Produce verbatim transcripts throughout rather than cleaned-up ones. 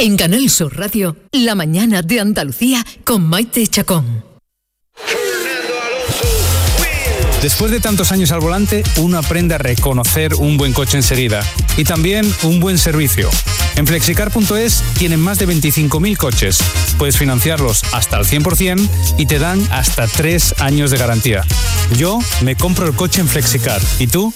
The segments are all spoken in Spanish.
En Canal Sur Radio, La Mañana de Andalucía con Maite Chacón. Después de tantos años al volante, uno aprende a reconocer un buen coche enseguida y también un buen servicio. En flexicar punto es tienen más de veinticinco mil coches. Puedes financiarlos hasta el cien por ciento y te dan hasta tres años de garantía. Yo me compro el coche en Flexicar. ¿Y tú?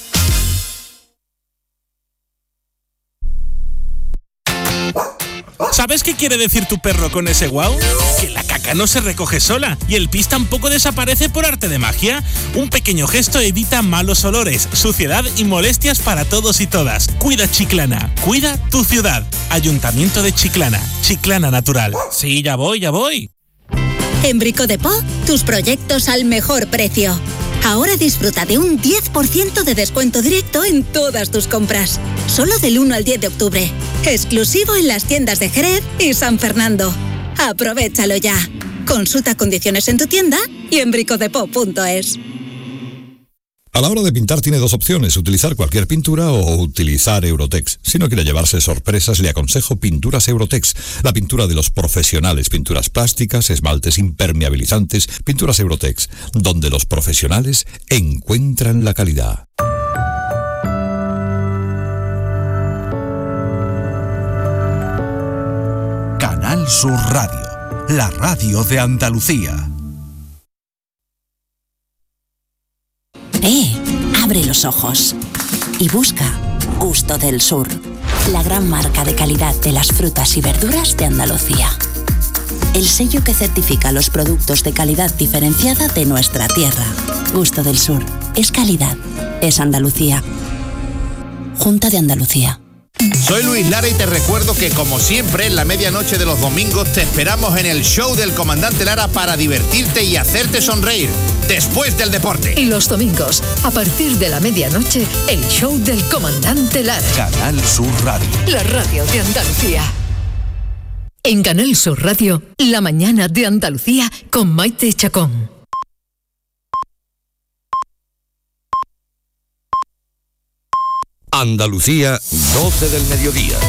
¿Sabes qué quiere decir tu perro con ese guau? Que la caca no se recoge sola y el pis tampoco desaparece por arte de magia. Un pequeño gesto evita malos olores, suciedad y molestias para todos y todas. Cuida Chiclana, cuida tu ciudad. Ayuntamiento de Chiclana, Chiclana Natural. Sí, ya voy, ya voy. En Brico de Po, tus proyectos al mejor precio. Ahora disfruta de un diez por ciento de descuento directo en todas tus compras. Solo del uno al diez de octubre. Exclusivo en las tiendas de Jerez y San Fernando. Aprovechalo ya. Consulta condiciones en tu tienda y en bricodepo punto es. A la hora de pintar tiene dos opciones, utilizar cualquier pintura o utilizar Eurotex. Si no quiere llevarse sorpresas, le aconsejo Pinturas Eurotex, la pintura de los profesionales, pinturas plásticas, esmaltes impermeabilizantes, Pinturas Eurotex, donde los profesionales encuentran la calidad. Canal Sur Radio, la radio de Andalucía. ¡Eh! Abre los ojos y busca Gusto del Sur, la gran marca de calidad de las frutas y verduras de Andalucía. El sello que certifica los productos de calidad diferenciada de nuestra tierra. Gusto del Sur. Es calidad. Es Andalucía. Junta de Andalucía. Soy Luis Lara y te recuerdo que, como siempre, en la medianoche de los domingos te esperamos en el show del Comandante Lara para divertirte y hacerte sonreír después del deporte. Y los domingos, a partir de la medianoche, el show del Comandante Lara. Canal Sur Radio. La radio de Andalucía. En Canal Sur Radio, La Mañana de Andalucía con Maite Chacón. Andalucía, doce del mediodía.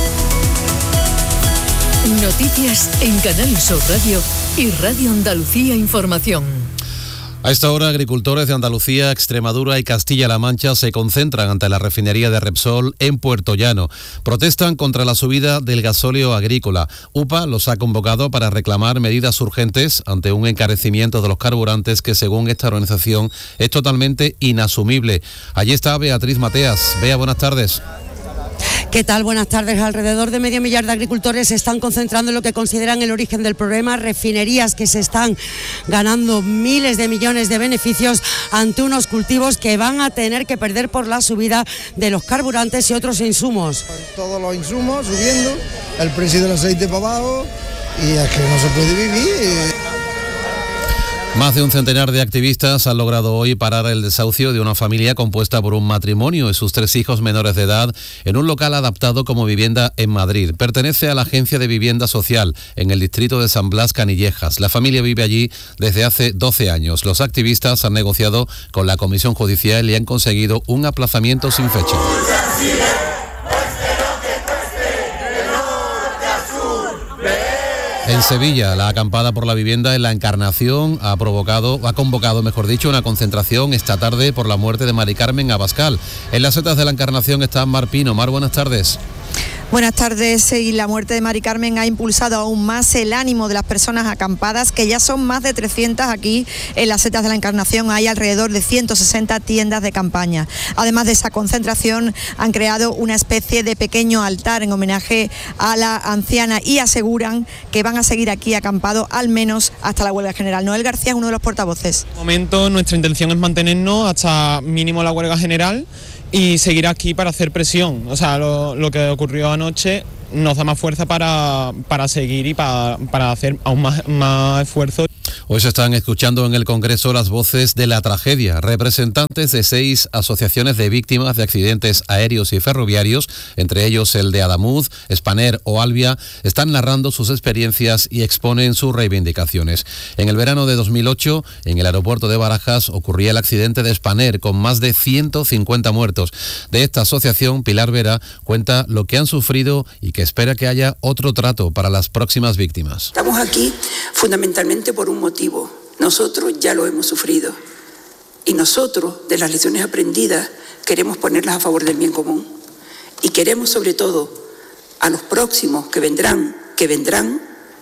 Noticias en Canal Sur Radio y Radio Andalucía Información. A esta hora, agricultores de Andalucía, Extremadura y Castilla-La Mancha se concentran ante la refinería de Repsol en Puerto Llano. Protestan contra la subida del gasóleo agrícola. U P A los ha convocado para reclamar medidas urgentes ante un encarecimiento de los carburantes que, según esta organización, es totalmente inasumible. Allí está Beatriz Mateas. Bea, buenas tardes. ¿Qué tal? Buenas tardes. Alrededor de medio millar de agricultores se están concentrando en lo que consideran el origen del problema, refinerías que se están ganando miles de millones de beneficios ante unos cultivos que van a tener que perder por la subida de los carburantes y otros insumos. Todos los insumos subiendo, el precio del aceite para abajo y es que no se puede vivir. Más de un centenar de activistas han logrado hoy parar el desahucio de una familia compuesta por un matrimonio y sus tres hijos menores de edad en un local adaptado como vivienda en Madrid. Pertenece a la Agencia de Vivienda Social en el distrito de San Blas Canillejas. La familia vive allí desde hace doce años. Los activistas han negociado con la Comisión Judicial y han conseguido un aplazamiento sin fecha. En Sevilla, la acampada por la vivienda en la Encarnación ha provocado, ha convocado, mejor dicho, una concentración esta tarde por la muerte de Mari Carmen Abascal. En las setas de la Encarnación está Mar Pino. Mar, buenas tardes. Buenas tardes. Y la muerte de Mari Carmen ha impulsado aún más el ánimo de las personas acampadas, que ya son más de trescientas aquí en las setas de la Encarnación. Hay alrededor de ciento sesenta tiendas de campaña. Además de esa concentración, han creado una especie de pequeño altar en homenaje a la anciana y aseguran que van a seguir aquí acampados al menos hasta la huelga general. Noel García es uno de los portavoces. De momento, nuestra intención es mantenernos hasta mínimo la huelga general y seguir aquí para hacer presión. O sea, lo, lo que ocurrió anoche nos da más fuerza para, para seguir y para, para hacer aún más, más esfuerzo. Hoy se están escuchando en el Congreso las voces de la tragedia. Representantes de seis asociaciones de víctimas de accidentes aéreos y ferroviarios, entre ellos el de Adamuz, Spanair o Albia, están narrando sus experiencias y exponen sus reivindicaciones. En el verano de dos mil ocho, en el aeropuerto de Barajas, ocurría el accidente de Spanair con más de ciento cincuenta muertos. De esta asociación, Pilar Vera cuenta lo que han sufrido y que espera que haya otro trato para las próximas víctimas. Estamos aquí fundamentalmente por un motivo. Nosotros ya lo hemos sufrido y nosotros, de las lecciones aprendidas, queremos ponerlas a favor del bien común y queremos sobre todo a los próximos que vendrán, que vendrán,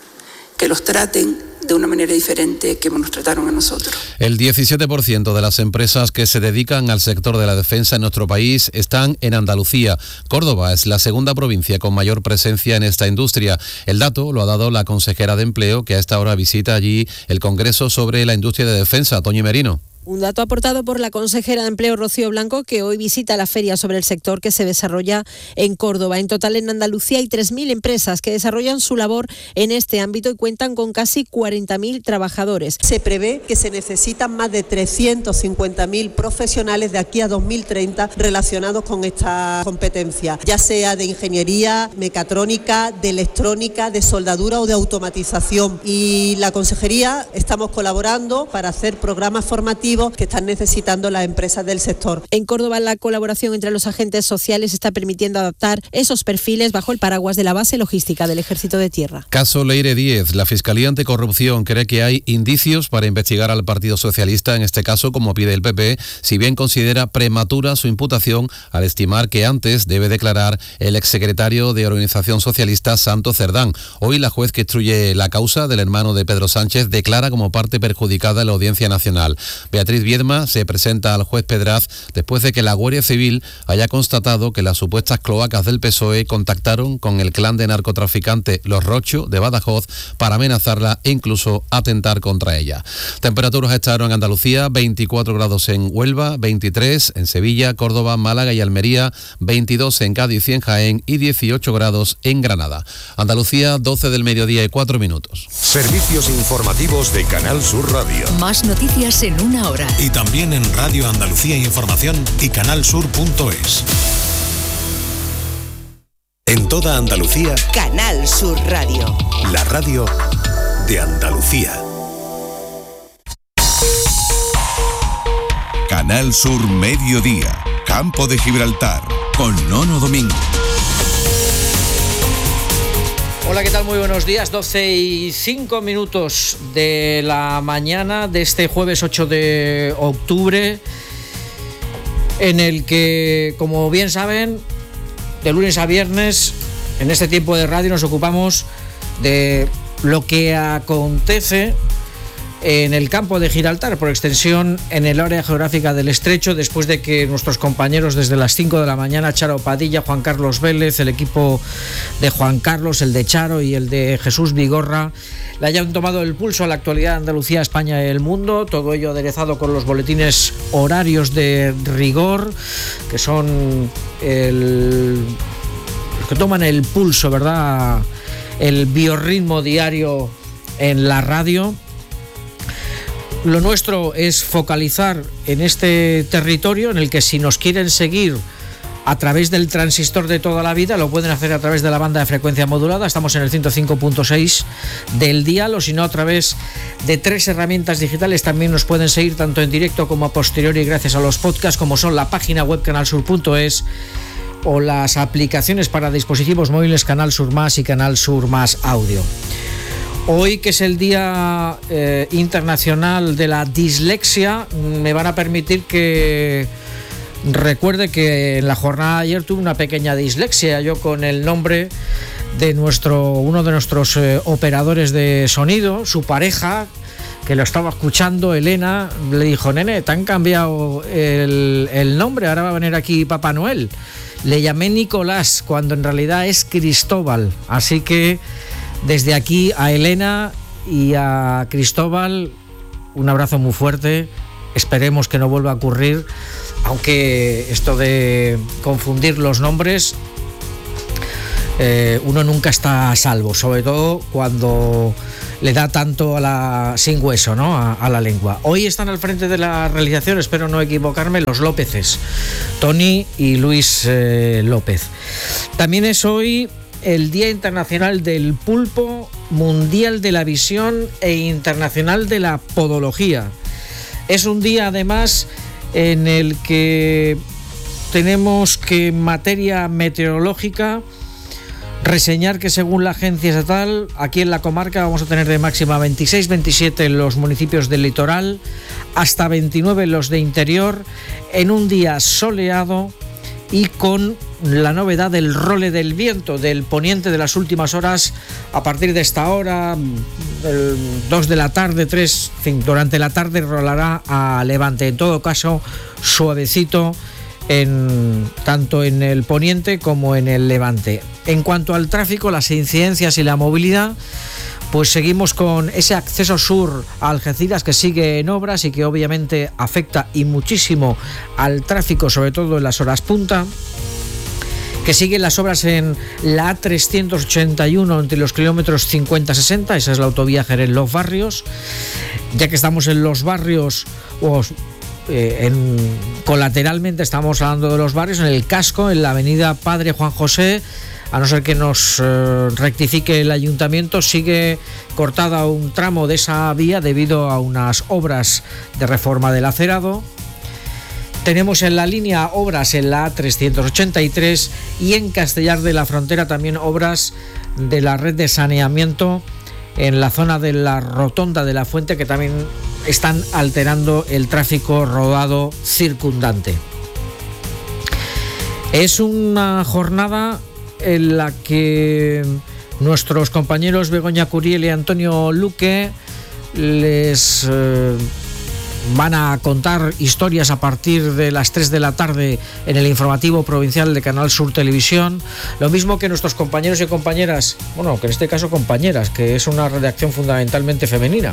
que los traten de una manera diferente que nos trataron a nosotros. El diecisiete por ciento de las empresas que se dedican al sector de la defensa en nuestro país están en Andalucía. Córdoba es la segunda provincia con mayor presencia en esta industria. El dato lo ha dado la consejera de Empleo, que a esta hora visita allí el Congreso sobre la industria de defensa, Toñi Merino. Un dato aportado por la consejera de Empleo, Rocío Blanco, que hoy visita la feria sobre el sector que se desarrolla en Córdoba. En total, en Andalucía hay tres mil empresas que desarrollan su labor en este ámbito y cuentan con casi cuarenta mil trabajadores. Se prevé que se necesitan más de trescientos cincuenta mil profesionales de aquí a dos mil treinta relacionados con esta competencia, ya sea de ingeniería, mecatrónica, de electrónica, de soldadura o de automatización. Y la consejería estamos colaborando para hacer programas formativos que están necesitando las empresas del sector. En Córdoba, la colaboración entre los agentes sociales está permitiendo adaptar esos perfiles bajo el paraguas de la base logística del Ejército de Tierra. Caso Leire Díez. La Fiscalía Anticorrupción cree que hay indicios para investigar al Partido Socialista, en este caso como pide el P P, si bien considera prematura su imputación al estimar que antes debe declarar el exsecretario de Organización Socialista Santos Cerdán. Hoy la juez que instruye la causa del hermano de Pedro Sánchez declara como parte perjudicada en la Audiencia Nacional. Beatriz Viedma se presenta al juez Pedraz después de que la Guardia Civil haya constatado que las supuestas cloacas del P S O E contactaron con el clan de narcotraficante Los Rocho de Badajoz para amenazarla e incluso atentar contra ella. Temperaturas a esta hora en Andalucía: veinticuatro grados en Huelva, veintitrés en Sevilla, Córdoba, Málaga y Almería, veintidós en Cádiz y en Jaén y dieciocho grados en Granada. Andalucía, doce del mediodía y cuatro minutos. Servicios informativos de Canal Sur Radio. Más noticias en una hora. Y también en Radio Andalucía Información y canalsur punto es. En toda Andalucía, Canal Sur Radio. La radio de Andalucía. Canal Sur Mediodía, Campo de Gibraltar, con Nono Domingo. Hola, ¿qué tal? Muy buenos días. doce y cinco minutos de la mañana de este jueves ocho de octubre, en el que, como bien saben, de lunes a viernes, en este tiempo de radio nos ocupamos de lo que acontece en el campo de Gibraltar, por extensión en el área geográfica del Estrecho, después de que nuestros compañeros desde las cinco de la mañana, Charo Padilla, Juan Carlos Vélez, el equipo de Juan Carlos, el de Charo y el de Jesús Vigorra, le hayan tomado el pulso a la actualidad de Andalucía, España y el mundo, todo ello aderezado con los boletines horarios de rigor, que son el, los que toman el pulso, ¿verdad?, el biorritmo diario en la radio. Lo nuestro es focalizar en este territorio en el que, si nos quieren seguir a través del transistor de toda la vida, lo pueden hacer a través de la banda de frecuencia modulada. Estamos en el ciento cinco punto seis del dial, o si no, a través de tres herramientas digitales. También nos pueden seguir tanto en directo como a posteriori gracias a los podcasts, como son la página web canalsur punto es o las aplicaciones para dispositivos móviles Canal Sur Más y Canal Sur Más Audio. Hoy, que es el Día eh, Internacional de la Dislexia, me van a permitir que recuerde que en la jornada de ayer tuve una pequeña dislexia. Yo, con el nombre de nuestro uno de nuestros eh, operadores de sonido, su pareja, que lo estaba escuchando, Elena, le dijo: nene, te han cambiado el, el nombre, ahora va a venir aquí Papá Noel. Le llamé Nicolás, cuando en realidad es Cristóbal. Así que desde aquí a Elena y a Cristóbal, un abrazo muy fuerte. Esperemos que no vuelva a ocurrir, aunque esto de confundir los nombres, eh, uno nunca está a salvo, sobre todo cuando le da tanto a la sin hueso, ¿no?, a, a la lengua. Hoy están al frente de la realización, espero no equivocarme, los Lópezes, Tony y Luis eh, López. También es hoy el Día Internacional del Pulpo, Mundial de la Visión e Internacional de la Podología. Es un día, además, en el que tenemos que, en materia meteorológica, Reseñar que según la agencia estatal, aquí en la comarca vamos a tener de máxima veintiséis, veintisiete en los municipios del litoral, hasta veintinueve en los de interior, en un día soleado y con la novedad del role del viento del poniente de las últimas horas. A partir de esta hora, dos de la tarde, tres, en fin, durante la tarde rolará a levante. En todo caso, suavecito, en, tanto en el poniente como en el levante. En cuanto al tráfico, las incidencias y la movilidad, pues seguimos con ese acceso sur a Algeciras que sigue en obras y que obviamente afecta y muchísimo al tráfico, sobre todo en las horas punta. Que siguen las obras en la A trescientos ochenta y uno entre los kilómetros cincuenta a sesenta, esa es la autovía Jerez Los Barrios. Ya que estamos en los barrios, o eh, en, colateralmente estamos hablando de los barrios, en el casco, en la avenida Padre Juan José, a no ser que nos eh, rectifique el ayuntamiento, sigue cortada un tramo de esa vía debido a unas obras de reforma del acerado. Tenemos en la línea obras en la A trescientos ochenta y tres y en Castellar de la Frontera también obras de la red de saneamiento en la zona de la Rotonda de la Fuente, que también están alterando el tráfico rodado circundante. Es una jornada en la que nuestros compañeros Begoña Curiel y Antonio Luque les eh, van a contar historias a partir de las tres de la tarde en el informativo provincial de Canal Sur Televisión. Lo mismo que nuestros compañeros y compañeras, bueno, que en este caso compañeras, que es una redacción fundamentalmente femenina,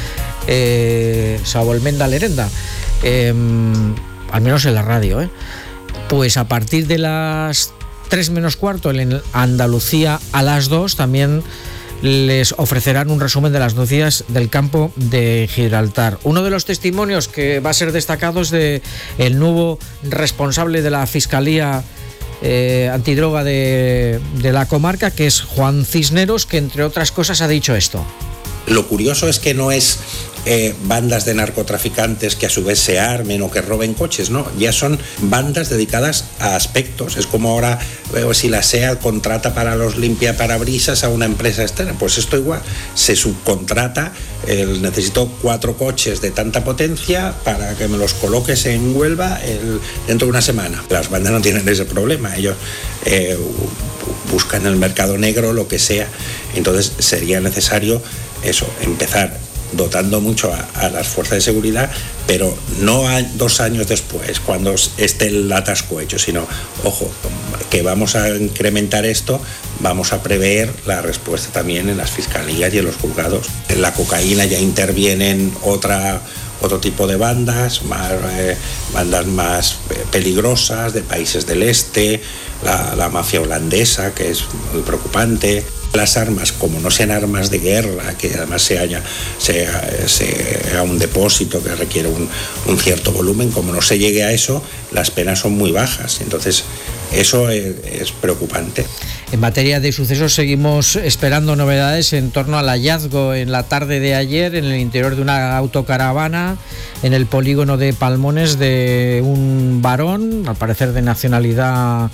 eh, salvo el Menda Lerenda, eh, al menos en la radio, eh. Pues a partir de las tres menos cuarto en Andalucía a las dos también les ofrecerán un resumen de las noticias del campo de Gibraltar. Uno de los testimonios que va a ser destacado es de el nuevo responsable de la Fiscalía eh, Antidroga de, de la comarca, que es Juan Cisneros, que entre otras cosas ha dicho esto. Lo curioso es que no es eh, bandas de narcotraficantes que a su vez se armen o que roben coches, no, ya son bandas dedicadas a aspectos. Es como ahora eh, si la SEAT contrata para los limpiaparabrisas a una empresa externa, pues esto igual, se subcontrata, eh, necesito cuatro coches de tanta potencia para que me los coloques en Huelva el, dentro de una semana. Las bandas no tienen ese problema, ellos eh, buscan en el mercado negro lo que sea, entonces sería necesario eso, empezar dotando mucho a, a las fuerzas de seguridad, pero no a dos años después, cuando esté el atasco hecho, sino, ojo, que vamos a incrementar esto, vamos a prever la respuesta también en las fiscalías y en los juzgados. En la cocaína ya intervienen otra, otro tipo de bandas, más, eh, bandas más peligrosas de países del este, la, la mafia holandesa, que es muy preocupante. Las armas, como no sean armas de guerra, que además se haya, se, se haga un depósito que requiere un, un cierto volumen, como no se llegue a eso, las penas son muy bajas. Entonces, eso es, es preocupante. En materia de sucesos, seguimos esperando novedades en torno al hallazgo en la tarde de ayer en el interior de una autocaravana en el polígono de Palmones de un varón, al parecer de nacionalidad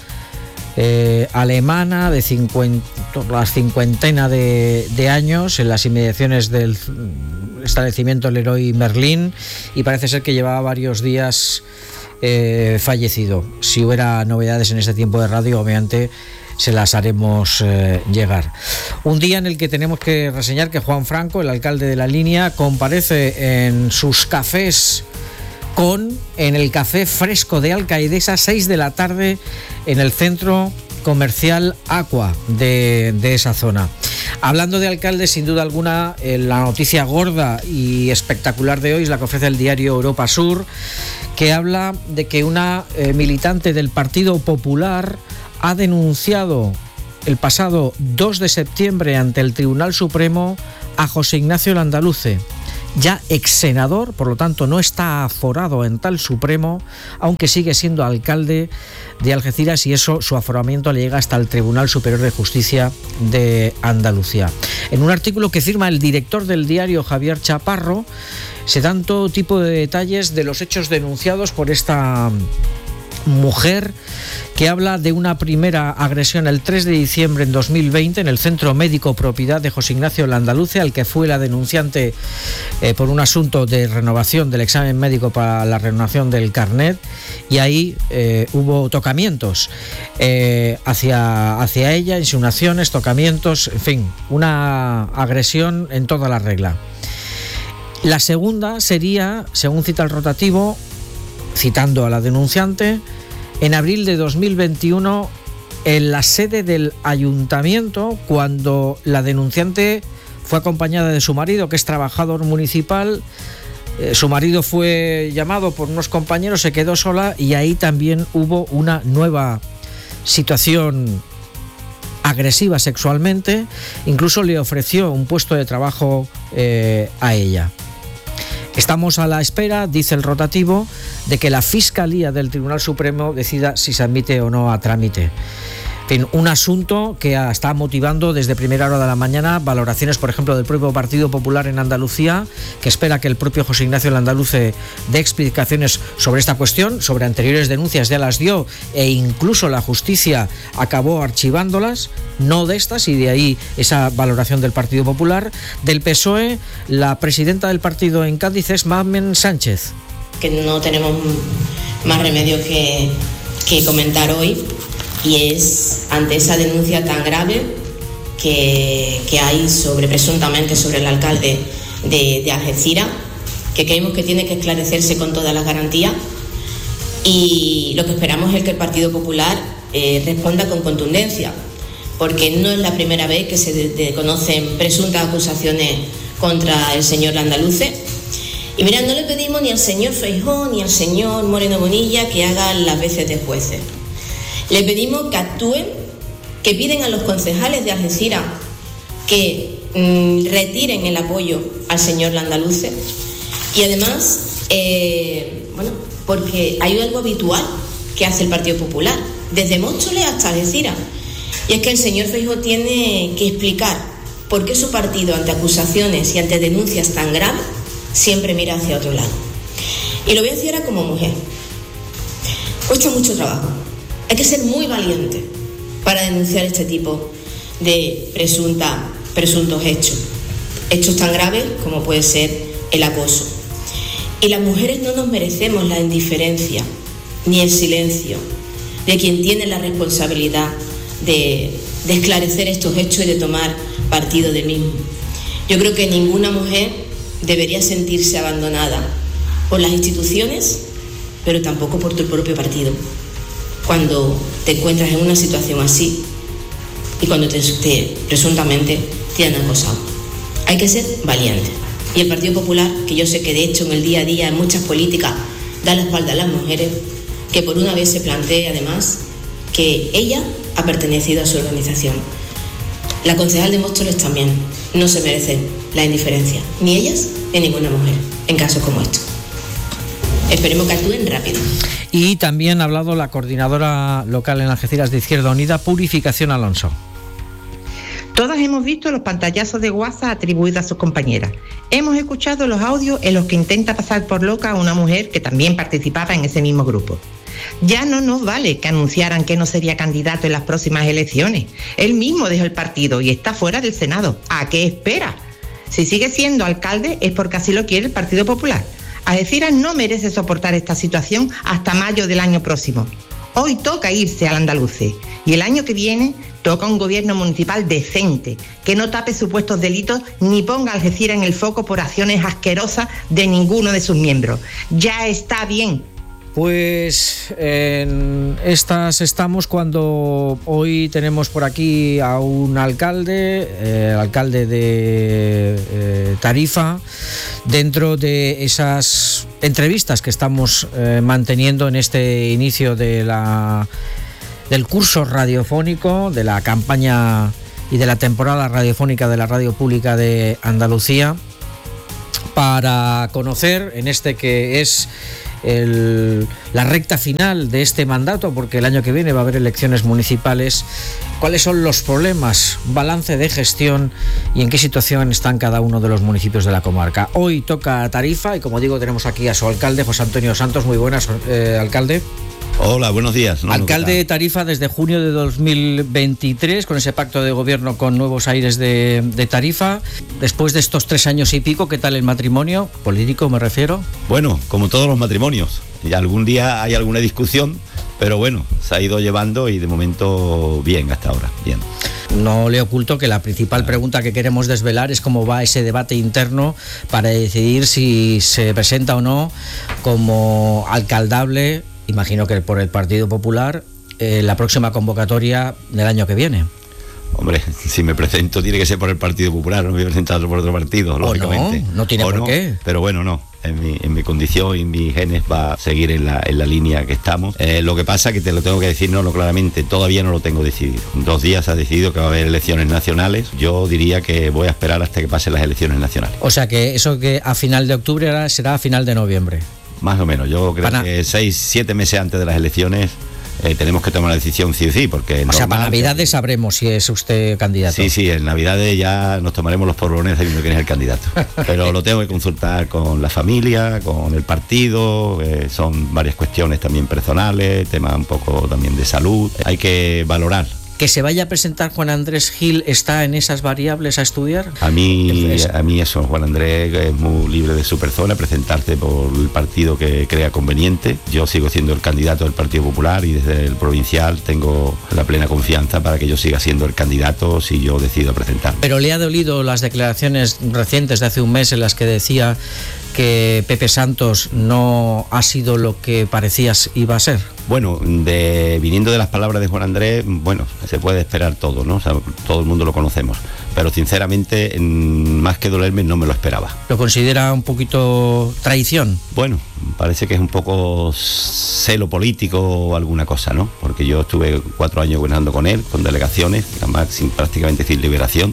Eh, alemana, de cincuenta, la cincuentena de, de años, en las inmediaciones del establecimiento Leroy Merlin, y parece ser que llevaba varios días eh, fallecido. Si hubiera novedades en este tiempo de radio, obviamente se las haremos eh, llegar. Un día en el que tenemos que reseñar que Juan Franco, el alcalde de la Línea, comparece en sus cafés con en el Café Fresco de Alcaidesa, seis de la tarde, en el centro comercial Aqua de, de esa zona. Hablando de alcaldes, sin duda alguna, eh, la noticia gorda y espectacular de hoy es la que ofrece el diario Europa Sur, que habla de que una eh, militante del Partido Popular ha denunciado el pasado dos de septiembre ante el Tribunal Supremo a José Ignacio Landaluce, ya ex senador, por lo tanto no está aforado en tal Supremo, aunque sigue siendo alcalde de Algeciras, y eso, su aforamiento le llega hasta el Tribunal Superior de Justicia de Andalucía. En un artículo que firma el director del diario, Javier Chaparro, se dan todo tipo de detalles de los hechos denunciados por esta Mujer, que habla de una primera agresión el tres de diciembre en dos mil veinte en el Centro Médico Propiedad de José Ignacio Landaluce, al que fue la denunciante eh, por un asunto de renovación del examen médico para la renovación del carnet, y ahí eh, hubo tocamientos eh, hacia, hacia ella, insinuaciones, tocamientos, en fin, una agresión en toda la regla. La segunda sería, según cita el rotativo, citando a la denunciante, en abril de dos mil veintiuno, en la sede del ayuntamiento, cuando la denunciante fue acompañada de su marido, que es trabajador municipal. Eh, su marido fue llamado por unos compañeros, se quedó sola y ahí también hubo una nueva situación agresiva sexualmente. Incluso le ofreció un puesto de trabajo eh, a ella. Estamos a la espera, dice el rotativo, de que la Fiscalía del Tribunal Supremo decida si se admite o no a trámite. En fin, un asunto que está motivando desde primera hora de la mañana valoraciones, por ejemplo, del propio Partido Popular en Andalucía, que espera que el propio José Ignacio Landaluce dé explicaciones sobre esta cuestión. Sobre anteriores denuncias ya las dio e incluso la justicia acabó archivándolas, no de estas, y de ahí esa valoración del Partido Popular. Del P S O E, la presidenta del partido en Cádiz es Mamen Sánchez. Que no tenemos más remedio que, que comentar hoy, y es ante esa denuncia tan grave que, que hay sobre presuntamente sobre el alcalde de, de Algeciras, que creemos que tiene que esclarecerse con todas las garantías, y lo que esperamos es que el Partido Popular eh, responda con contundencia, porque no es la primera vez que se de, de conocen presuntas acusaciones contra el señor Landaluce. Y mira, no le pedimos ni al señor Feijóo ni al señor Moreno Bonilla que hagan las veces de jueces. Le pedimos que actúen, que piden a los concejales de Algeciras que mmm, retiren el apoyo al señor Landaluce. Y además, eh, bueno, porque hay algo habitual que hace el Partido Popular, desde Móstoles hasta Algeciras. Y es que el señor Feijóo tiene que explicar por qué su partido, ante acusaciones y ante denuncias tan graves, siempre mira hacia otro lado. Y lo voy a decir ahora como mujer. Cuesta mucho trabajo. Hay que ser muy valiente para denunciar este tipo de presunta, presuntos hechos. Hechos tan graves como puede ser el acoso. Y las mujeres no nos merecemos la indiferencia ni el silencio de quien tiene la responsabilidad de, de esclarecer estos hechos y de tomar partido del mismo. Yo creo que ninguna mujer debería sentirse abandonada por las instituciones, pero tampoco por tu propio partido, cuando te encuentras en una situación así y cuando te, te presuntamente te han acosado. Hay que ser valiente. Y el Partido Popular, que yo sé que de hecho en el día a día en muchas políticas da la espalda a las mujeres, que por una vez se plantee además que ella ha pertenecido a su organización. La concejal de Móstoles también no se merece la indiferencia, ni ellas ni ninguna mujer, en casos como estos. Esperemos que actúen rápido. Y también ha hablado la coordinadora local en Algeciras de Izquierda Unida, Purificación Alonso. Todas hemos visto los pantallazos de WhatsApp atribuidos a sus compañeras. Hemos escuchado los audios en los que intenta pasar por loca a una mujer que también participaba en ese mismo grupo. Ya no nos vale que anunciaran que no sería candidato en las próximas elecciones. Él mismo dejó el partido y está fuera del Senado. ¿A qué espera? Si sigue siendo alcalde es porque así lo quiere el Partido Popular. Algeciras no merece soportar esta situación hasta mayo del año próximo. Hoy toca irse al Andaluce y el año que viene toca un gobierno municipal decente, que no tape supuestos delitos ni ponga a Algeciras en el foco por acciones asquerosas de ninguno de sus miembros. Ya está bien. Pues en estas estamos cuando hoy tenemos por aquí a un alcalde, eh, el alcalde de eh, Tarifa, dentro de esas entrevistas que estamos eh, manteniendo en este inicio de la, del curso radiofónico, de la campaña y de la temporada radiofónica de la Radio Pública de Andalucía, para conocer en este que es El, la recta final de este mandato, porque el año que viene va a haber elecciones municipales, cuáles son los problemas, balance de gestión y en qué situación están cada uno de los municipios de la comarca. Hoy toca Tarifa y, como digo, tenemos aquí a su alcalde, José Antonio Santos. Muy buenas, eh, alcalde. Hola, buenos días. No, Alcalde de Tarifa desde junio de dos mil veintitrés, con ese pacto de gobierno con nuevos aires de, de Tarifa. Después de estos tres años y pico, ¿qué tal el matrimonio? Político me refiero. Bueno, como todos los matrimonios, y algún día hay alguna discusión, pero bueno, se ha ido llevando y de momento bien hasta ahora, bien. No le oculto que la principal pregunta que queremos desvelar es cómo va ese debate interno para decidir si se presenta o no como alcaldable, imagino que por el Partido Popular, eh, la próxima convocatoria del año que viene. Hombre, si me presento tiene que ser por el Partido Popular, no me voy a presentar por otro partido, lógicamente. No, no tiene o por no, qué. Pero bueno, no. En mi, en mi condición y mis genes va a seguir en la, en la línea que estamos. Eh, lo que pasa que te lo tengo que decir, no, no claramente, todavía no lo tengo decidido. En dos días se ha decidido que va a haber elecciones nacionales. Yo diría que voy a esperar hasta que pasen las elecciones nacionales. O sea que eso que a final de octubre ahora será a final de noviembre. Más o menos, yo creo Para... que seis, siete meses antes de las elecciones eh, tenemos que tomar la decisión sí o sí, porque... O sea, para Navidades sabremos si es usted candidato. Sí, sí, en Navidades ya nos tomaremos los polvorones sabiendo quién es el candidato. Pero lo tengo que consultar con la familia, con el partido, eh, son varias cuestiones también personales, temas un poco también de salud, hay que valorar. ¿Que se vaya a presentar Juan Andrés Gil está en esas variables a estudiar? A mí, a mí eso, Juan Andrés es muy libre de su persona, presentarse por el partido que crea conveniente. Yo sigo siendo el candidato del Partido Popular y desde el provincial tengo la plena confianza para que yo siga siendo el candidato si yo decido presentarme. ¿Pero le ha dolido las declaraciones recientes de hace un mes en las que decía que Pepe Santos no ha sido lo que parecías iba a ser? Bueno, de, viniendo de las palabras de Juan Andrés, bueno, se puede esperar todo, ¿no? O sea, todo el mundo lo conocemos, pero sinceramente, más que dolerme, no me lo esperaba. ¿Lo considera un poquito traición? Bueno, parece que es un poco celo político o alguna cosa, ¿no? Porque yo estuve cuatro años gobernando con él, con delegaciones, además sin prácticamente sin liberación,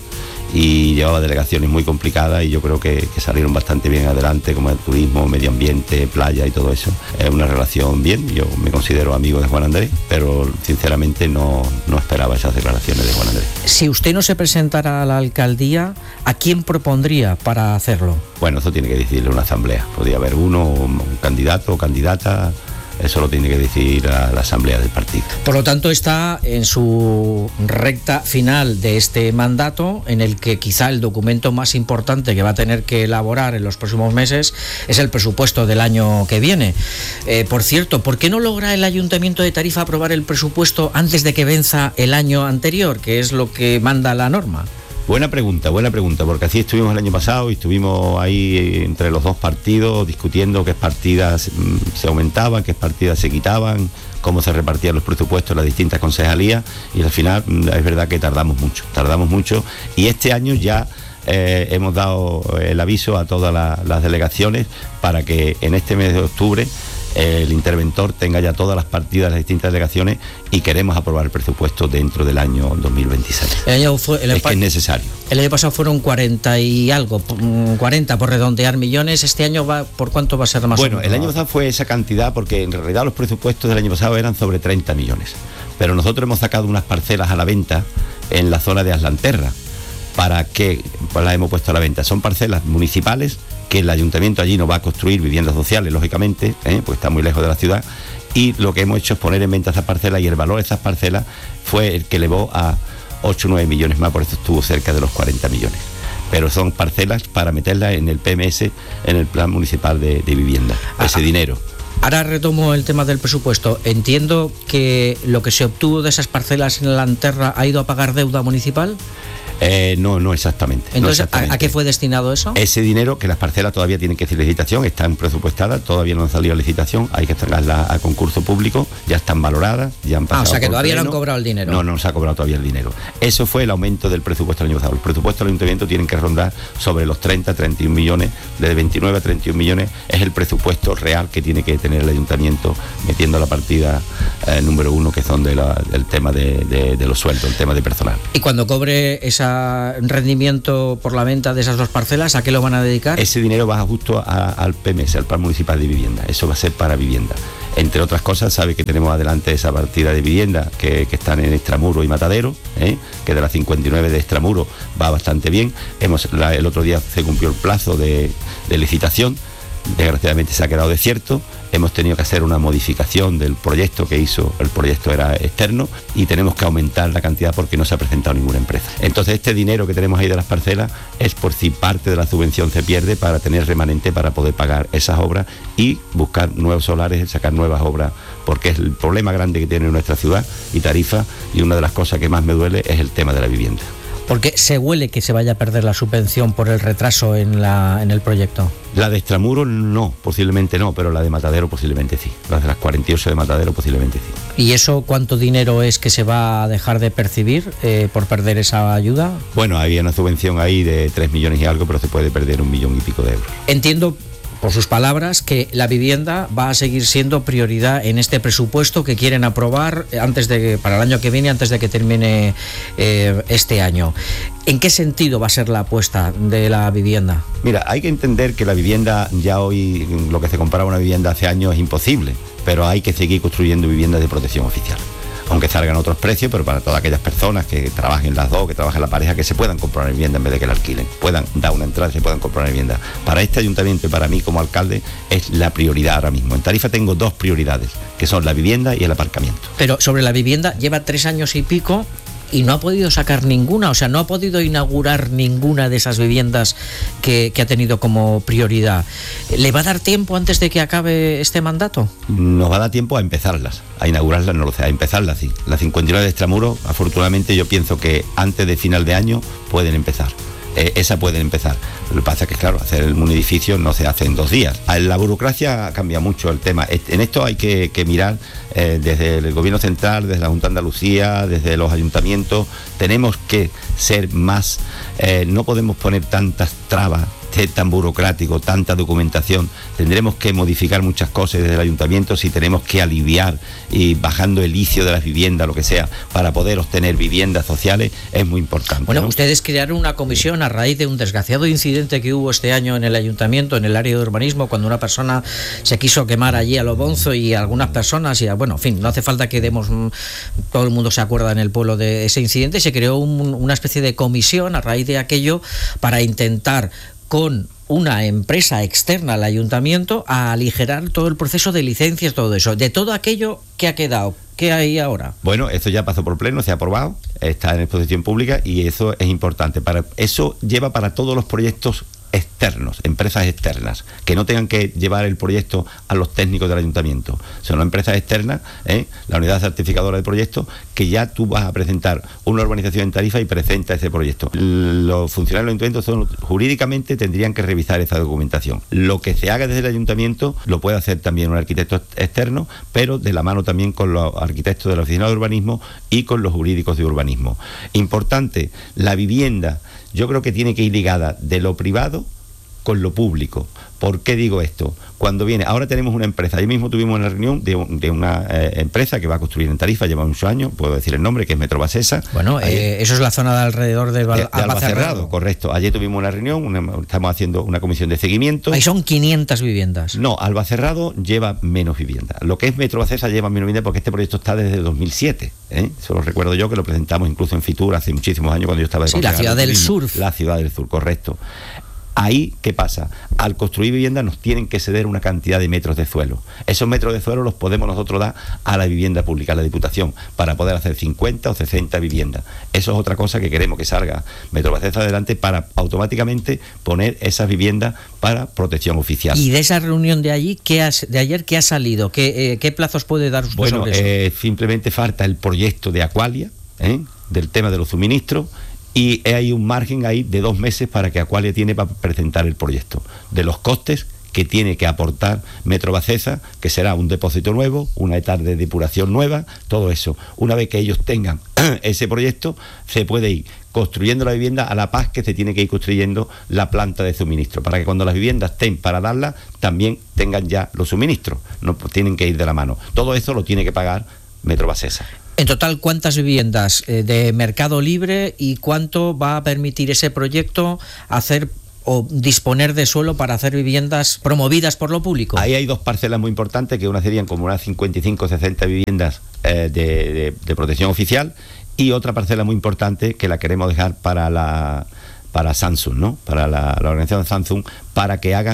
y llevaba delegaciones muy complicadas y yo creo que, que salieron bastante bien adelante, como el turismo, medio ambiente, playa y todo eso. Es una relación bien, yo me considero amigo de Juan Andrés, pero sinceramente no, no esperaba esas declaraciones de Juan Andrés. Si usted no se presentara a la alcaldía, ¿a quién propondría para hacerlo? Bueno, eso tiene que decidirle una asamblea, podría haber uno, un candidato o candidata. Eso lo tiene que decir a la asamblea del partido. Por lo tanto, está en su recta final de este mandato, en el que quizá el documento más importante que va a tener que elaborar en los próximos meses es el presupuesto del año que viene. Eh, por cierto, ¿por qué no logra el Ayuntamiento de Tarifa aprobar el presupuesto antes de que venza el año anterior, que es lo que manda la norma? Buena pregunta, buena pregunta, porque así estuvimos el año pasado y estuvimos ahí entre los dos partidos discutiendo qué partidas se aumentaban, qué partidas se quitaban, cómo se repartían los presupuestos en las distintas concejalías y al final es verdad que tardamos mucho, tardamos mucho y este año ya eh, hemos dado el aviso a todas la, las delegaciones para que en este mes de octubre el interventor tenga ya todas las partidas de las distintas delegaciones y queremos aprobar el presupuesto dentro del año dos mil veintiséis. El año fue, el es que es necesario. El año pasado fueron cuarenta y algo, cuarenta por redondear millones. ¿Este año va por cuánto va a ser más? Bueno, el año pasado fue esa cantidad porque en realidad los presupuestos del año pasado eran sobre treinta millones. Pero nosotros hemos sacado unas parcelas a la venta en la zona de Aslanterra. ¿Para qué pues las hemos puesto a la venta? Son parcelas municipales que el ayuntamiento allí no va a construir viviendas sociales, lógicamente, ¿eh? Porque está muy lejos de la ciudad, y lo que hemos hecho es poner en venta esas parcelas y el valor de esas parcelas fue el que elevó a ocho o nueve millones más, por eso estuvo cerca de los cuarenta millones. Pero son parcelas para meterlas en el P M S, en el Plan Municipal de, de Vivienda, ah, ese dinero. Ahora retomo el tema del presupuesto. Entiendo que lo que se obtuvo de esas parcelas en la Lanterra ha ido a pagar deuda municipal. Eh, no, no exactamente. Entonces, no exactamente. ¿a, ¿a qué fue destinado eso? Ese dinero, que las parcelas todavía tienen que hacer licitación, están presupuestadas, todavía no han salido a licitación, hay que sacarlas a concurso público, ya están valoradas, ya han pasado. Ah, o sea que todavía pleno. No han cobrado el dinero. No, no se ha cobrado todavía el dinero. Eso fue el aumento del presupuesto del año pasado. El presupuesto del ayuntamiento tienen que rondar sobre los treinta, treinta y un millones, de veintinueve a treinta y un millones, es el presupuesto real que tiene que tener el ayuntamiento, metiendo la partida eh, número uno, que son de la, del tema de, de, de los sueldos, el tema de personal. Y cuando cobre esa rendimiento por la venta de esas dos parcelas, ¿a qué lo van a dedicar? Ese dinero va justo a, al P M S, al Plan Municipal de Vivienda. Eso va a ser para vivienda. Entre otras cosas, sabe que tenemos adelante esa partida de vivienda que, que están en Extramuro y Matadero, ¿eh? Que de las cincuenta y nueve de Extramuro va bastante bien. Hemos, la, el otro día se cumplió el plazo de, de licitación. desgraciadamente se ha quedado desierto. Hemos tenido que hacer una modificación del proyecto que hizo, el proyecto era externo, y tenemos que aumentar la cantidad porque no se ha presentado ninguna empresa. Entonces este dinero que tenemos ahí de las parcelas es por si parte de la subvención se pierde, para tener remanente para poder pagar esas obras y buscar nuevos solares, sacar nuevas obras, porque es el problema grande que tiene nuestra ciudad y Tarifa, y una de las cosas que más me duele es el tema de la vivienda. Porque se huele que se vaya a perder la subvención por el retraso en, la, en el proyecto. La de Extramuros no, posiblemente no, pero la de Matadero posiblemente sí. La de las cuarenta y ocho de Matadero posiblemente sí. ¿Y eso cuánto dinero es que se va a dejar de percibir eh, por perder esa ayuda? Bueno, había una subvención ahí de tres millones y algo, pero se puede perder un millón y pico de euros. Entiendo, por sus palabras, que la vivienda va a seguir siendo prioridad en este presupuesto que quieren aprobar antes de para el año que viene, antes de que termine eh, este año. ¿En qué sentido va a ser la apuesta de la vivienda? Mira, hay que entender que la vivienda ya hoy, lo que se comparaba a una vivienda hace años, es imposible, pero hay que seguir construyendo viviendas de protección oficial. Aunque salgan otros precios, pero para todas aquellas personas que trabajen las dos, que trabajen la pareja, que se puedan comprar una vivienda en vez de que la alquilen, puedan dar una entrada y se puedan comprar una vivienda. Para este ayuntamiento y para mí como alcalde es la prioridad ahora mismo. En Tarifa tengo dos prioridades, que son la vivienda y el aparcamiento. Pero sobre la vivienda, lleva tres años y pico y no ha podido sacar ninguna, o sea, no ha podido inaugurar ninguna de esas viviendas que, que ha tenido como prioridad. ¿Le va a dar tiempo antes de que acabe este mandato? Nos va a dar tiempo a empezarlas, a inaugurarlas no lo sé, a empezarlas sí. La cincuenta y nueve de Extramuros, afortunadamente yo pienso que antes de final de año pueden empezar. Eh, esa pueden empezar. Lo que pasa es que, claro, hacer un edificio no se hace en dos días. La burocracia cambia mucho el tema. En esto hay que, que mirar eh, desde el gobierno central, desde la Junta de Andalucía, desde los ayuntamientos. Tenemos que ser más, eh, no podemos poner tantas trabas, ser tan burocrático, tanta documentación. Tendremos que modificar muchas cosas desde el ayuntamiento si tenemos que aliviar y bajando el licio de las viviendas, lo que sea, para poder obtener viviendas sociales, es muy importante. Bueno, ¿no? Ustedes crearon una comisión a raíz de un desgraciado incidente que hubo este año en el ayuntamiento, en el área de urbanismo, cuando una persona se quiso quemar allí a lo bonzo y algunas personas, y bueno, en fin, no hace falta que demos, todo el mundo se acuerda en el pueblo de ese incidente. Se creó un, una especie de comisión a raíz de aquello para intentar, con una empresa externa al ayuntamiento, a aligerar todo el proceso de licencias, todo eso. De todo aquello que ha quedado, ¿qué hay ahora? Bueno, eso ya pasó por pleno, se ha aprobado, está en exposición pública y eso es importante. Para, eso lleva para todos los proyectos externos, empresas externas, que no tengan que llevar el proyecto a los técnicos del ayuntamiento. Son empresas externas, ¿eh? La unidad certificadora de proyectos, que ya tú vas a presentar una urbanización en Tarifa y presenta ese proyecto. Los funcionarios del ayuntamiento son, jurídicamente tendrían que revisar esa documentación. Lo que se haga desde el ayuntamiento lo puede hacer también un arquitecto externo, pero de la mano también con los arquitectos de la oficina de urbanismo y con los jurídicos de urbanismo. Importante, la vivienda yo creo que tiene que ir ligada de lo privado con lo público. ¿Por qué digo esto? Cuando viene, ahora tenemos una empresa, ayer mismo tuvimos una reunión de, de una eh, empresa que va a construir en Tarifa, lleva muchos años, puedo decir el nombre, que es Metrobasesa. Bueno, eh, eso es la zona de alrededor de, Val, de, de Albacerrado, correcto. Ayer tuvimos una reunión, una, estamos haciendo una comisión de seguimiento. Ahí son quinientas viviendas. No, Albacerrado lleva menos viviendas. Lo que es Metrobasesa lleva menos viviendas porque este proyecto está desde dos mil siete. ¿eh? Eso lo recuerdo yo, que lo presentamos incluso en Fitur hace muchísimos años cuando yo estaba de Sí, la ciudad del sur. La ciudad del sur, correcto. Ahí, ¿qué pasa? Al construir viviendas nos tienen que ceder una cantidad de metros de suelo. Esos metros de suelo los podemos nosotros dar a la vivienda pública, a la Diputación, para poder hacer cincuenta o sesenta viviendas. Eso es otra cosa que queremos que salga Metrobasesa adelante para automáticamente poner esas viviendas para protección oficial. ¿Y de esa reunión de allí, qué has, de ayer, qué ha salido? ¿Qué, eh, qué plazos puede dar usted bueno, sobre eso? Eh, simplemente falta el proyecto de Aqualia, ¿eh? del tema de los suministros. Y hay un margen ahí de dos meses para que Aqualia tiene para presentar el proyecto. De los costes que tiene que aportar Metrobasesa, que será un depósito nuevo, una etapa de depuración nueva, todo eso. Una vez que ellos tengan ese proyecto, se puede ir construyendo la vivienda a la paz que se tiene que ir construyendo la planta de suministro, para que cuando las viviendas estén para darlas, también tengan ya los suministros. No tienen que ir de la mano. Todo eso lo tiene que pagar Metrobasesa. En total, ¿cuántas viviendas eh, de mercado libre y cuánto va a permitir ese proyecto hacer o disponer de suelo para hacer viviendas promovidas por lo público? Ahí hay dos parcelas muy importantes, que una serían como unas cincuenta y cinco o sesenta viviendas eh, de, de, de protección oficial, y otra parcela muy importante que la queremos dejar para la para Samsung, ¿no? Para la, la organización Samsung, para que hagan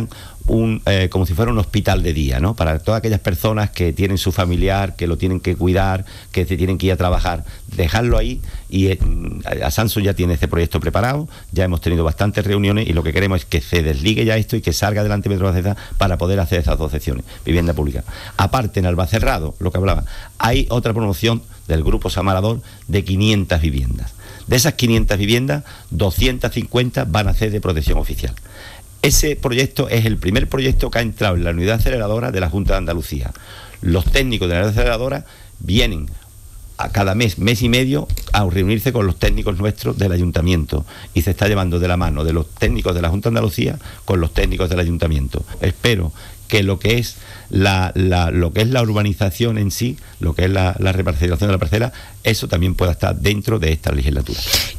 un eh, como si fuera un hospital de día, ¿no? Para todas aquellas personas que tienen su familiar, que lo tienen que cuidar, que se tienen que ir a trabajar, dejarlo ahí. Y eh, Asanso ya tiene este proyecto preparado, ya hemos tenido bastantes reuniones y lo que queremos es que se desligue ya esto y que salga adelante Metro Albacete para poder hacer esas dos secciones, vivienda pública. Aparte, en Albacerrado, lo que hablaba, hay otra promoción del Grupo Samarador de quinientas viviendas. De esas quinientas viviendas, doscientas cincuenta van a ser de protección oficial. Ese proyecto es el primer proyecto que ha entrado en la unidad aceleradora de la Junta de Andalucía. Los técnicos de la unidad aceleradora vienen a cada mes, mes y medio, a reunirse con los técnicos nuestros del ayuntamiento y se está llevando de la mano de los técnicos de la Junta de Andalucía con los técnicos del ayuntamiento. Espero que lo que es la, la, lo que es la urbanización en sí, lo que es la, la reparcelación de la parcela, eso también pueda estar dentro de esta legislatura.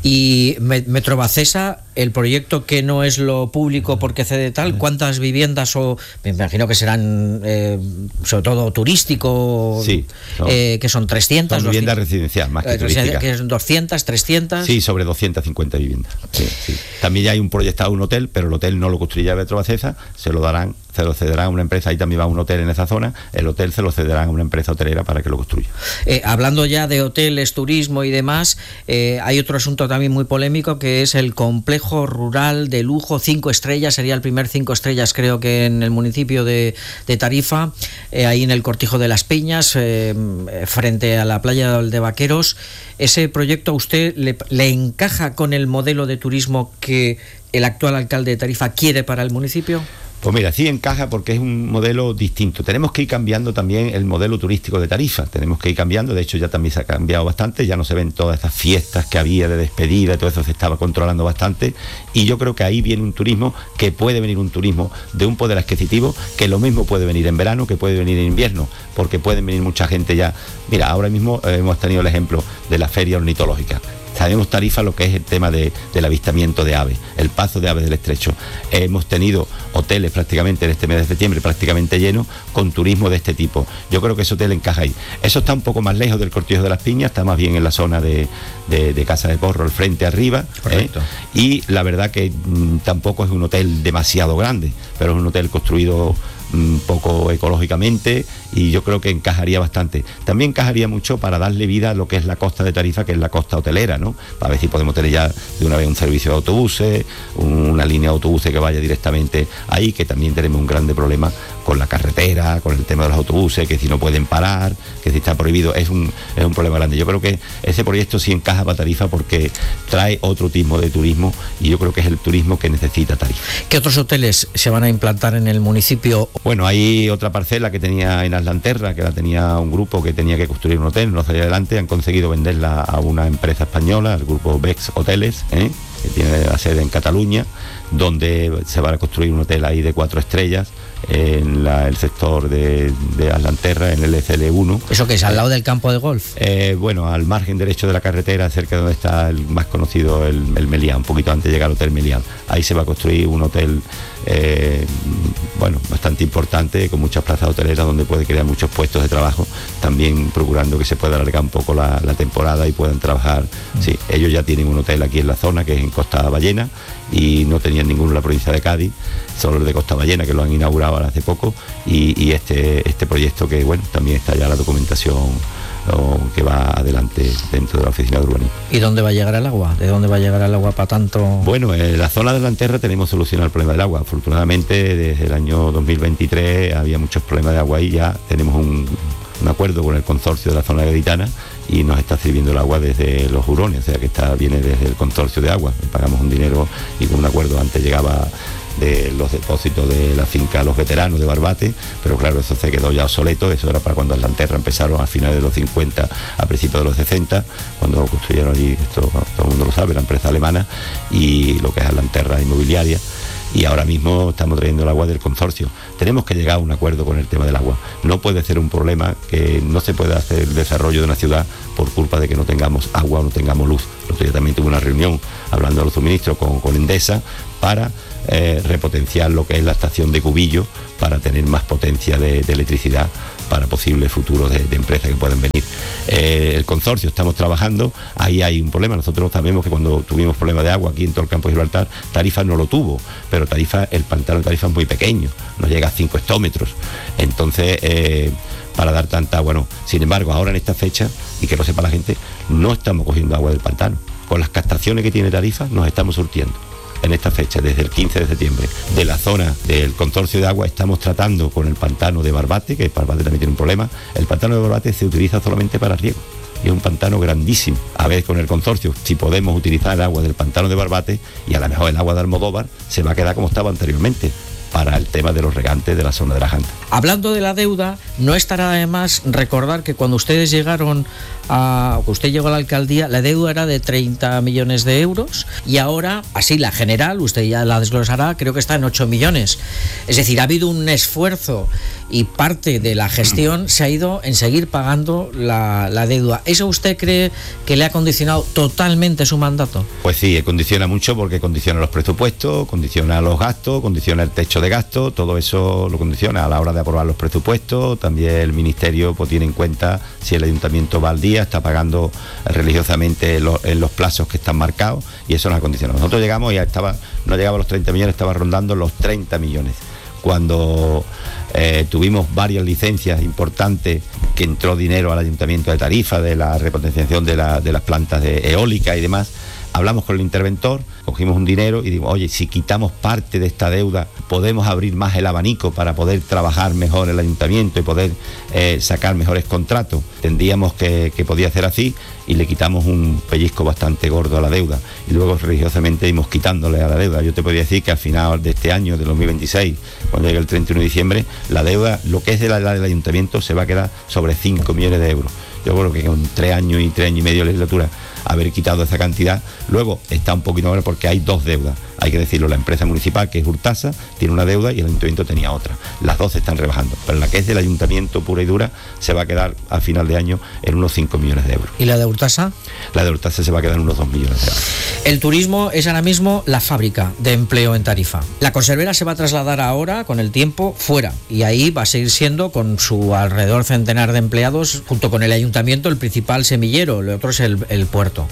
Y Metrobacesa, el proyecto que no es lo público porque cede tal, ¿cuántas viviendas? O me imagino que serán eh, sobre todo turístico, sí, son, eh, que son trescientas. Son viviendas residenciales, más que eh, turísticas. Que son doscientas, trescientas. Sí, sobre doscientas cincuenta viviendas. Sí, sí. También ya hay un proyectado un hotel, pero el hotel no lo construirá Metrobacesa, se lo darán, se lo cederán a una empresa, ahí también va un hotel en esa zona, el hotel se lo cederán a una empresa hotelera para que lo construya. Eh, hablando ya de hoteles, turismo y demás, eh, hay otro asunto también muy polémico que es el complejo rural de lujo cinco estrellas, sería el primer cinco estrellas creo que en el municipio de, de Tarifa, eh, ahí en el Cortijo de las Peñas, eh, frente a la playa de Vaqueros. ¿Ese proyecto a usted le, le encaja con el modelo de turismo que el actual alcalde de Tarifa quiere para el municipio? Pues mira, sí encaja porque es un modelo distinto. Tenemos que ir cambiando también el modelo turístico de Tarifa, tenemos que ir cambiando, de hecho ya también se ha cambiado bastante, ya no se ven todas estas fiestas que había de despedida, todo eso se estaba controlando bastante, y yo creo que ahí viene un turismo, que puede venir un turismo de un poder adquisitivo, que lo mismo puede venir en verano, que puede venir en invierno, porque pueden venir mucha gente ya. Mira, ahora mismo eh, hemos tenido el ejemplo de la feria ornitológica. Sabemos Tarifa lo que es el tema de, del avistamiento de aves, el paso de aves del estrecho. Eh, hemos tenido hoteles prácticamente en este mes de septiembre prácticamente llenos con turismo de este tipo. Yo creo que ese hotel encaja ahí. Eso está un poco más lejos del Cortijo de las Piñas, está más bien en la zona de, de, de Casa de Porro, al frente arriba. Correcto. ¿eh? Y la verdad que mmm, tampoco es un hotel demasiado grande, pero es un hotel construido un poco ecológicamente y yo creo que encajaría bastante. También encajaría mucho para darle vida a lo que es la costa de Tarifa, que es la costa hotelera, ¿no? Para ver si podemos tener ya de una vez un servicio de autobuses, una línea de autobuses que vaya directamente ahí, que también tenemos un grande problema con la carretera, con el tema de los autobuses, que si no pueden parar, que si está prohibido, es un, es un problema grande. Yo creo que ese proyecto sí encaja para Tarifa porque trae otro tipo de turismo y yo creo que es el turismo que necesita Tarifa. ¿Qué otros hoteles se van a implantar en el municipio? Bueno, hay otra parcela que tenía en Aslanterra, que la tenía un grupo que tenía que construir un hotel, no salió adelante, han conseguido venderla a una empresa española, el grupo Bex Hoteles, ¿eh? que tiene la sede en Cataluña, donde se va a construir un hotel ahí de cuatro estrellas en la, el sector de, de Aslanterra, en el C L uno. ¿Eso que es al lado del campo de golf? Eh, bueno, al margen derecho de la carretera, cerca de donde está el más conocido, el, el Melián, un poquito antes de llegar al Hotel Melián. Ahí se va a construir un hotel eh, bueno, bastante importante, con muchas plazas hoteleras donde puede crear muchos puestos de trabajo, también procurando que se pueda alargar un poco la, la temporada y puedan trabajar. Mm. Sí, ellos ya tienen un hotel aquí en la zona, que es en Costa Ballena, y no tenían ninguno en la provincia de Cádiz, solo el de Costa Ballena, que lo han inaugurado hace poco, y, y este, este proyecto que, bueno, también está ya la documentación o, que va adelante dentro de la oficina de urbanismo. ¿Y dónde va a llegar el agua? ¿De dónde va a llegar el agua para tanto? Bueno, en la zona de Aslanterra tenemos solucionado el problema del agua. Afortunadamente, desde el año dos mil veintitrés había muchos problemas de agua y ya tenemos un, un acuerdo con el consorcio de la zona gaditana y nos está sirviendo el agua desde los Hurones, o sea que está viene desde el consorcio de agua. Pagamos un dinero y con un acuerdo antes llegaba de los depósitos de la finca a los veteranos de Barbate, pero claro, eso se quedó ya obsoleto. Eso era para cuando Aslanterra empezaron a finales de los cincuenta, a principios de los sesenta, cuando construyeron allí, esto todo el mundo lo sabe, la empresa alemana, y lo que es Aslanterra Inmobiliaria. Y ahora mismo estamos trayendo el agua del consorcio. Tenemos que llegar a un acuerdo con el tema del agua. No puede ser un problema que no se pueda hacer el desarrollo de una ciudad por culpa de que no tengamos agua o no tengamos luz. El otro día también tuve una reunión hablando de los suministros con, con Endesa, para eh, repotenciar lo que es la estación de Cubillo, para tener más potencia de, de electricidad para posibles futuros de, de empresas que pueden venir. Eh, el consorcio, estamos trabajando, ahí hay un problema. Nosotros sabemos que cuando tuvimos problemas de agua aquí en todo el campo de Gibraltar, Tarifa no lo tuvo, pero Tarifa, el pantano de Tarifa es muy pequeño, no llega a cinco hectómetros. Entonces, eh, para dar tanta agua, no. Sin embargo, ahora en esta fecha, y que lo sepa la gente, no estamos cogiendo agua del pantano. Con las captaciones que tiene Tarifa, nos estamos surtiendo. En esta fecha, desde el quince de septiembre, de la zona del consorcio de agua, estamos tratando con el pantano de Barbate, que Barbate también tiene un problema. El pantano de Barbate se utiliza solamente para riego, y es un pantano grandísimo. A ver, con el consorcio, si podemos utilizar el agua del pantano de Barbate, y a lo mejor el agua de Almodóvar se va a quedar como estaba anteriormente, para el tema de los regantes de la zona de la Janta. Hablando de la deuda, no estará de más recordar que cuando ustedes llegaron a, usted llegó a la alcaldía, la deuda era de treinta millones de euros, y ahora, así la general, usted ya la desglosará, creo que está en ocho millones. Es decir, ha habido un esfuerzo y parte de la gestión se ha ido en seguir pagando la, la deuda. ¿Eso usted cree que le ha condicionado totalmente su mandato? Pues sí, condiciona mucho, porque condiciona los presupuestos, condiciona los gastos, condiciona el techo de gasto, todo eso lo condiciona a la hora de aprobar los presupuestos. También el ministerio pues tiene en cuenta si el ayuntamiento va al día, está pagando religiosamente lo, en los plazos que están marcados, y eso nos ha condicionado. Nosotros llegamos y ya estaba, no llegaba a los treinta millones, estaba rondando los treinta millones. Cuando eh, tuvimos varias licencias importantes, que entró dinero al ayuntamiento de Tarifa, de la repotenciación de, la, de las plantas de eólica y demás, hablamos con el interventor, cogimos un dinero y dijimos, oye, si quitamos parte de esta deuda, podemos abrir más el abanico para poder trabajar mejor el ayuntamiento y poder eh, sacar mejores contratos. Entendíamos que, que podía ser así, y le quitamos un pellizco bastante gordo a la deuda, y luego religiosamente íbamos quitándole a la deuda. Yo te podría decir que al final de este año, de dos mil veintiséis, cuando llegue el treinta y uno de diciembre, la deuda, lo que es de la deuda del ayuntamiento, se va a quedar sobre cinco millones de euros. Yo creo que con tres años y tres años y medio de legislatura, haber quitado esa cantidad, luego está un poquito mejor porque hay dos deudas, hay que decirlo. La empresa municipal, que es Urtasa, tiene una deuda y el ayuntamiento tenía otra. Las dos se están rebajando, pero la que es del ayuntamiento pura y dura se va a quedar al final de año en unos cinco millones de euros. ¿Y la de Urtasa? La de Urtasa se va a quedar en unos dos millones de euros. El turismo es ahora mismo la fábrica de empleo en Tarifa. La conservera se va a trasladar ahora, con el tiempo, fuera, y ahí va a seguir siendo, con su alrededor centenar de empleados, junto con el ayuntamiento, el principal semillero. El otro es el, el puerto.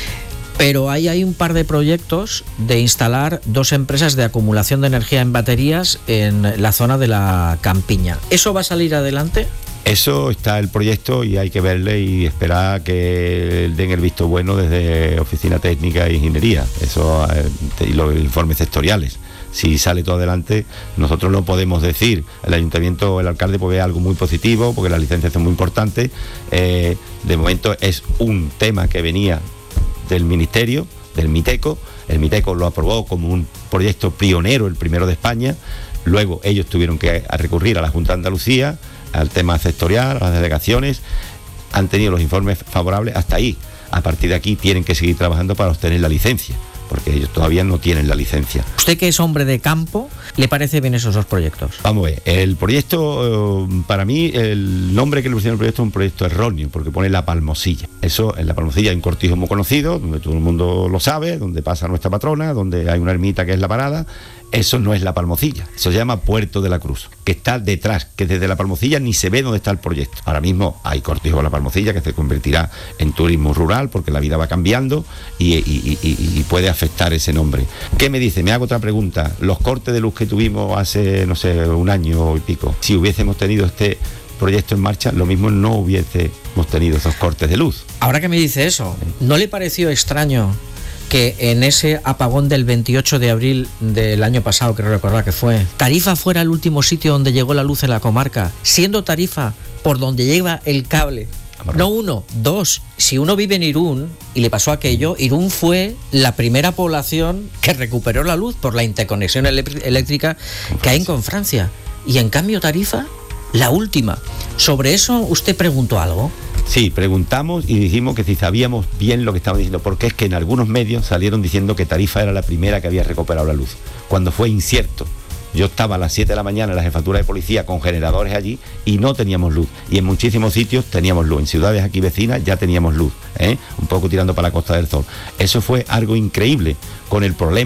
Pero ahí hay un par de proyectos de instalar dos empresas de acumulación de energía en baterías en la zona de la Campiña. ¿Eso va a salir adelante? Eso está el proyecto, y hay que verle y esperar que den el visto bueno desde Oficina Técnica e Ingeniería, eso y los informes sectoriales. Si sale todo adelante, nosotros no podemos decir, el ayuntamiento, el alcalde puede ver algo muy positivo, porque las licencias son muy importantes. Eh, de momento es un tema que venía del ministerio, del Miteco. El Miteco lo aprobó como un proyecto pionero, el primero de España. Luego ellos tuvieron que recurrir a la Junta de Andalucía, al tema sectorial, a las delegaciones. Han tenido los informes favorables hasta ahí. A partir de aquí tienen que seguir trabajando para obtener la licencia, porque ellos todavía no tienen la licencia. ¿Usted, que es hombre de campo, le parece bien esos dos proyectos? Vamos a ver, el proyecto, para mí, el nombre que le pusieron al proyecto es un proyecto erróneo, porque pone La Palmosilla. Eso, en La Palmosilla hay un cortijo muy conocido, donde todo el mundo lo sabe, donde pasa nuestra patrona, donde hay una ermita que es La Parada. Eso no es La Palmosilla, eso se llama Puerto de la Cruz, que está detrás, que desde La Palmosilla ni se ve dónde está el proyecto. Ahora mismo hay cortijo de La Palmosilla, que se convertirá en turismo rural, porque la vida va cambiando y, y, y, y puede afectar ese nombre. ¿Qué me dice? Me hago otra pregunta. Los cortes de luz que tuvimos hace, no sé, un año y pico, si hubiésemos tenido este proyecto en marcha, lo mismo no hubiésemos tenido esos cortes de luz. Ahora que me dice eso, ¿no le pareció extraño que en ese apagón del veintiocho de abril del año pasado, creo recordar que fue, Tarifa fuera el último sitio donde llegó la luz en la comarca, siendo Tarifa por donde lleva el cable? No uno, dos. Si uno vive en Irún y le pasó aquello, Irún fue la primera población que recuperó la luz por la interconexión eléctrica que hay con Francia. Y en cambio Tarifa, la última. ¿Sobre eso usted preguntó algo? Sí, preguntamos y dijimos que si sabíamos bien lo que estaban diciendo, porque es que en algunos medios salieron diciendo que Tarifa era la primera que había recuperado la luz, cuando fue incierto. Yo estaba a las siete de la mañana en la jefatura de policía con generadores allí y no teníamos luz. Y en muchísimos sitios teníamos luz. En ciudades aquí vecinas ya teníamos luz, ¿eh? Un poco tirando para la Costa del Sol. Eso fue algo increíble, con el problema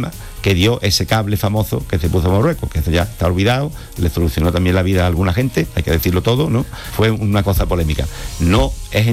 que dio ese cable famoso que se puso a Marruecos, que eso ya está olvidado, le solucionó también la vida a alguna gente, hay que decirlo todo, ¿no? Fue una cosa polémica. No es